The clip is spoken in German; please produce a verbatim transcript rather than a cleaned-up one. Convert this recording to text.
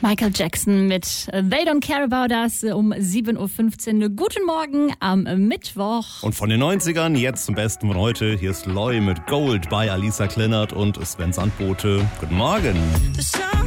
Michael Jackson mit They Don't Care About Us um sieben Uhr fünfzehn. Guten Morgen am Mittwoch. Und von den neunzigern jetzt zum Besten von heute. Hier ist Loy mit Gold bei Alisa Kleinert und Sven Sandbote. Guten Morgen.